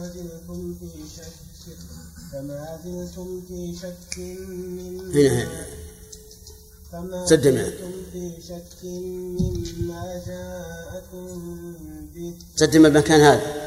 فما زلتم في شك مما جاءكم به. سد المكان هذا.